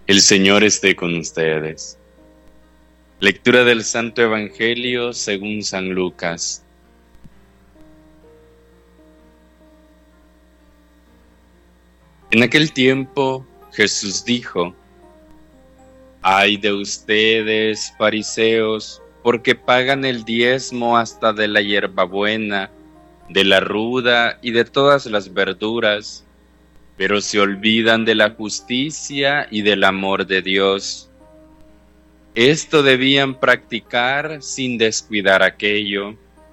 El Señor esté con ustedes. Lectura del Santo Evangelio según San Lucas. En aquel tiempo Jesús dijo: «Ay de ustedes, fariseos, porque pagan el diezmo hasta de la hierbabuena, de la ruda y de todas las verduras, pero se olvidan de la justicia y del amor de Dios. Esto debían practicar sin descuidar aquello.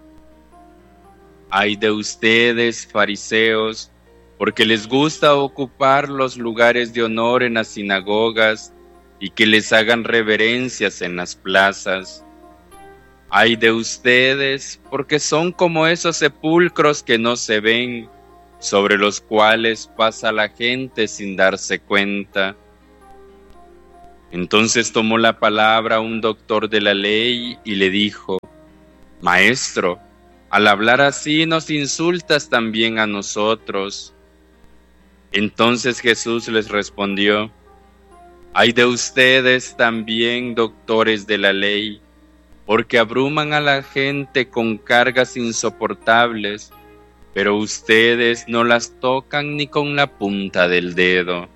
Ay de ustedes, fariseos, porque les gusta ocupar los lugares de honor en las sinagogas y que les hagan reverencias en las plazas. Ay de ustedes, porque son como esos sepulcros que no se ven, sobre los cuales pasa la gente sin darse cuenta». Entonces tomó la palabra un doctor de la ley y le dijo: «Maestro, al hablar así nos insultas también a nosotros». Entonces Jesús les respondió: «Ay de ustedes también, doctores de la ley, porque abruman a la gente con cargas insoportables, pero ustedes no las tocan ni con la punta del dedo».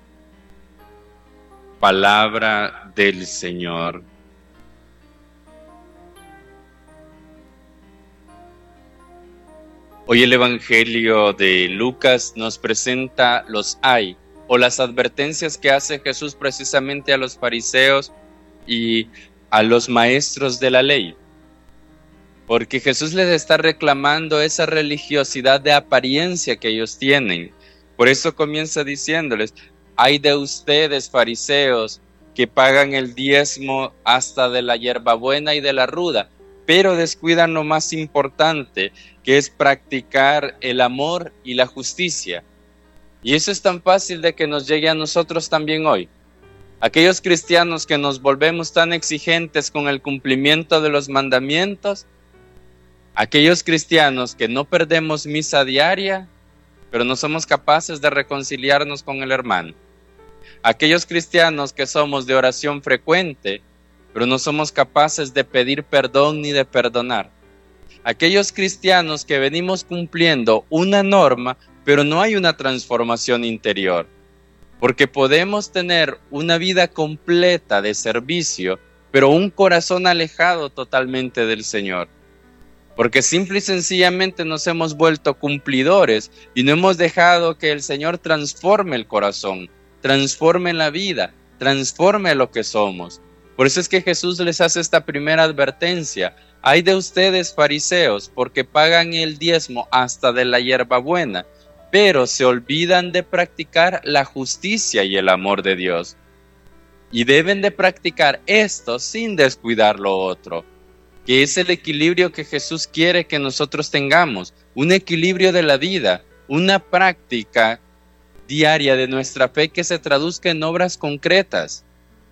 Palabra del Señor. Hoy el Evangelio de Lucas nos presenta los ay, o las advertencias que hace Jesús precisamente a los fariseos y a los maestros de la ley. Porque Jesús les está reclamando esa religiosidad de apariencia que ellos tienen. Por eso comienza diciéndoles: «Ay de ustedes, fariseos, que pagan el diezmo hasta de la hierbabuena y de la ruda, pero descuidan lo más importante, que es practicar el amor y la justicia». Y eso es tan fácil de que nos llegue a nosotros también hoy. Aquellos cristianos que nos volvemos tan exigentes con el cumplimiento de los mandamientos, aquellos cristianos que no perdemos misa diaria, pero no somos capaces de reconciliarnos con el hermano. Aquellos cristianos que somos de oración frecuente, pero no somos capaces de pedir perdón ni de perdonar. Aquellos cristianos que venimos cumpliendo una norma, pero no hay una transformación interior. Porque podemos tener una vida completa de servicio, pero un corazón alejado totalmente del Señor. Porque simple y sencillamente nos hemos vuelto cumplidores y no hemos dejado que el Señor transforme el corazón, transforme la vida, transforme lo que somos. Por eso es que Jesús les hace esta primera advertencia: «Ay de ustedes, fariseos, porque pagan el diezmo hasta de la hierbabuena, pero se olvidan de practicar la justicia y el amor de Dios». Y deben de practicar esto sin descuidar lo otro, que es el equilibrio que Jesús quiere que nosotros tengamos, un equilibrio de la vida, una práctica diaria de nuestra fe que se traduzca en obras concretas.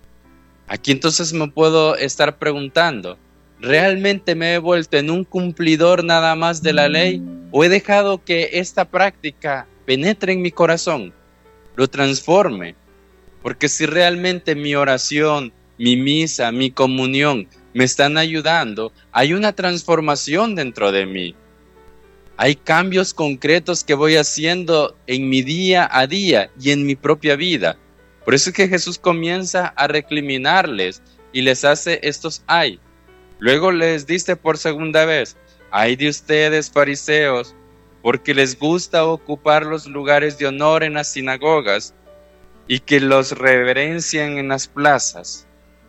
Aquí entonces me puedo estar preguntando: ¿realmente me he vuelto en un cumplidor nada más de la ley? ¿O he dejado que esta práctica penetre en mi corazón, lo transforme? Porque si realmente mi oración, mi misa, mi comunión me están ayudando, hay una transformación dentro de mí. Hay cambios concretos que voy haciendo en mi día a día y en mi propia vida. Por eso es que Jesús comienza a recriminarles y les hace estos ay. Luego les dice por segunda vez: «Ay de ustedes, fariseos, porque les gusta ocupar los lugares de honor en las sinagogas y que los reverencian en las plazas».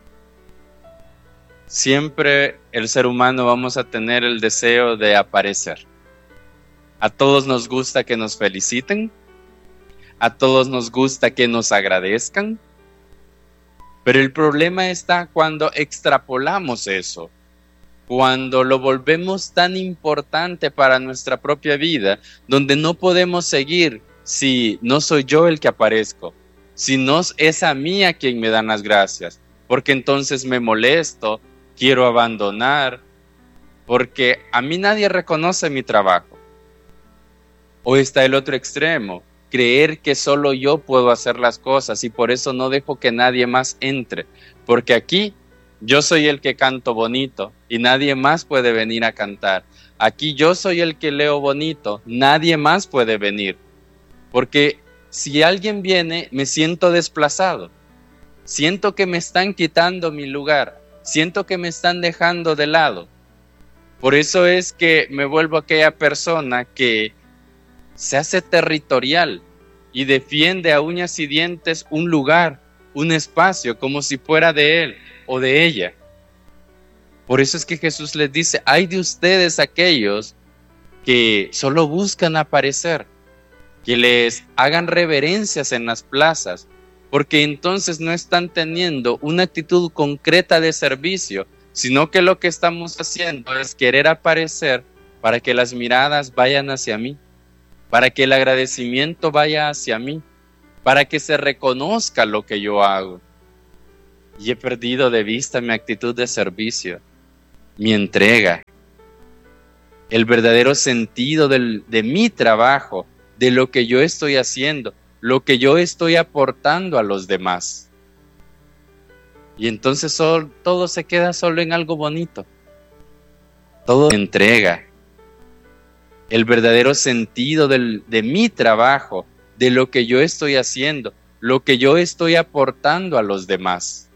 Siempre el ser humano vamos a tener el deseo de aparecer. A todos nos gusta que nos feliciten, a todos nos gusta que nos agradezcan, pero el problema está cuando extrapolamos eso, cuando lo volvemos tan importante para nuestra propia vida, donde no podemos seguir si no soy yo el que aparezco, si no es a mí a quien me dan las gracias, porque entonces me molesto, quiero abandonar, porque a mí nadie reconoce mi trabajo. O está el otro extremo, creer que solo yo puedo hacer las cosas y por eso no dejo que nadie más entre, porque aquí yo soy el que canto bonito y nadie más puede venir a cantar. Aquí yo soy el que leo bonito, nadie más puede venir, porque si alguien viene me siento desplazado, siento que me están quitando mi lugar, siento que me están dejando de lado. Por eso es que me vuelvo aquella persona que se hace territorial y defiende a uñas y dientes un lugar, un espacio, como si fuera de él o de ella. Por eso es que Jesús les dice, ay de ustedes aquellos que solo buscan aparecer, que les hagan reverencias en las plazas, porque entonces no están teniendo una actitud concreta de servicio, sino que lo que estamos haciendo es querer aparecer para que las miradas vayan hacia mí, para que el agradecimiento vaya hacia mí, para que se reconozca lo que yo hago. Y he perdido de vista mi actitud de servicio, mi entrega, el verdadero sentido de mi trabajo, de lo que yo estoy haciendo, lo que yo estoy aportando a los demás. Y entonces todo se queda solo en algo bonito. Todo entrega. El verdadero sentido de mi trabajo, de lo que yo estoy haciendo, lo que yo estoy aportando a los demás.